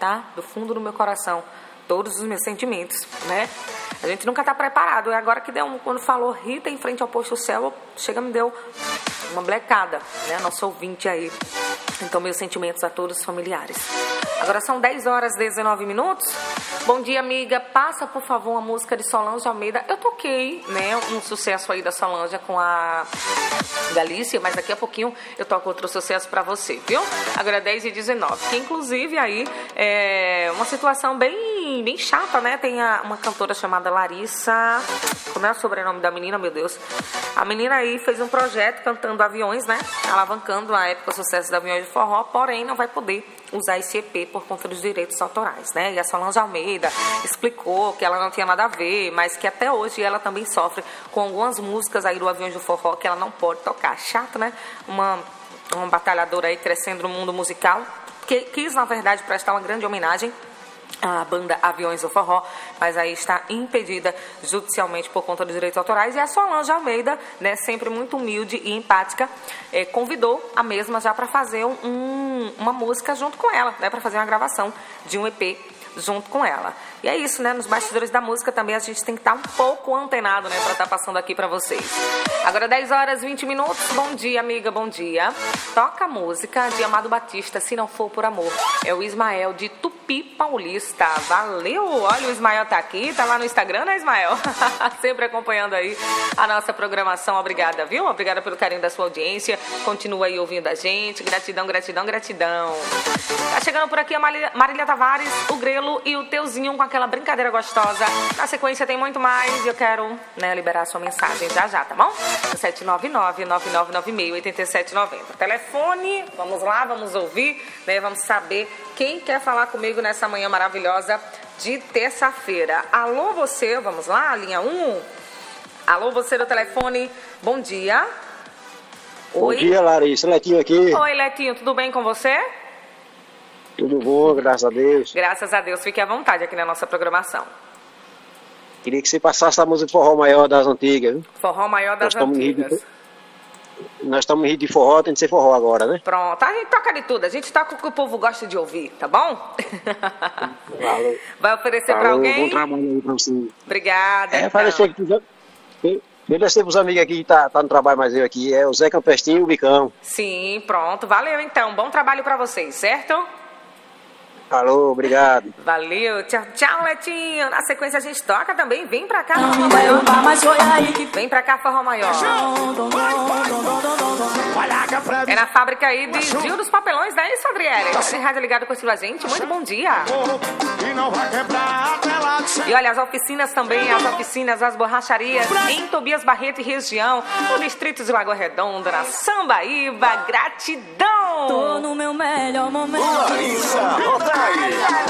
tá? Do fundo do meu coração, todos os meus sentimentos, né? A gente nunca tá preparado. E agora que quando falou Rita em frente ao posto céu, me deu uma blecada, né? Nosso ouvinte aí. Então, meus sentimentos a todos os familiares. Agora são 10 horas e 19 minutos. Bom dia, amiga. Passa, por favor, uma música de Solange Almeida. Eu toquei, né, um sucesso aí da Solange com a Galícia, mas daqui a pouquinho eu toco outro sucesso pra você, viu? Agora 10 e 19. Que, inclusive, aí é uma situação bem chata, né? Tem uma cantora chamada Larissa... Como é o sobrenome da menina, meu Deus? A menina aí fez um projeto cantando Aviões, né? Alavancando a época o sucesso de Aviões de Forró, porém não vai poder usar esse EP por conta dos direitos autorais, né? E a Solange Almeida explicou que ela não tinha nada a ver, mas que até hoje ela também sofre com algumas músicas aí do Aviões do Forró que ela não pode tocar. Chato, né? Uma batalhadora aí crescendo no mundo musical, que quis, na verdade, prestar uma grande homenagem a banda Aviões do Forró, mas aí está impedida judicialmente por conta dos direitos autorais. E a Solange Almeida, né, sempre muito humilde e empática, convidou a mesma já para fazer uma música junto com ela, né, para fazer uma gravação de um EP junto com ela. E é isso, né? Nos bastidores da música também a gente tem que estar um pouco antenado, né? Pra estar passando aqui pra vocês. Agora 10 horas e 20 minutos. Bom dia, amiga, bom dia. Toca a música de Amado Batista, Se Não For Por Amor. É o Ismael de Tupi Paulista. Valeu! Olha, o Ismael tá aqui, tá lá no Instagram, né, Ismael? Sempre acompanhando aí a nossa programação. Obrigada, viu? Obrigada pelo carinho da sua audiência. Continua aí ouvindo a gente. Gratidão, gratidão, gratidão. Tá chegando por aqui a Marília Tavares, o Grelo e o Teuzinho com aquela brincadeira gostosa. Na sequência tem muito mais e eu quero, né, liberar a sua mensagem já, tá bom? 799-9996-8790. Telefone, vamos lá, vamos ouvir, né, vamos saber quem quer falar comigo nessa manhã maravilhosa de terça-feira. Alô, você, vamos lá, linha 1. Alô, você do telefone, bom dia. Oi. Bom dia, Larissa, Letinho aqui. Oi, Letinho, tudo bem com você? Tudo bom, graças a Deus. Graças a Deus, fique à vontade aqui na nossa programação. Queria que você passasse a música Forró Maior das Antigas, viu? Forró Maior das Antigas. Nós estamos em rir de forró, tem que ser forró agora, né? Pronto, a gente toca de tudo, a gente toca o que o povo gosta de ouvir, tá bom? Valeu. Vai oferecer para alguém? Bom trabalho aí pra você. Obrigada. Então. Oferecer pros amigos aqui que tá no trabalho, mas eu aqui, é o Zé Campestinho e o Bicão. Sim, pronto, valeu então, bom trabalho para vocês, certo? Alô, obrigado. Valeu, tchau, tchau, Letinho. Na sequência a gente toca também. Vem pra cá, Forró Maior. Vem pra cá, Forró Maior. É na fábrica aí de Gil dos Papelões, não é isso, Adriele? Tem rádio ligado com a gente. Muito bom dia. E olha, as oficinas também, as borracharias em Tobias Barreto e região, no distrito de Lagoa Redonda, na Sambaíba. Gratidão. Tô no meu melhor momento. Larissa Rodaí.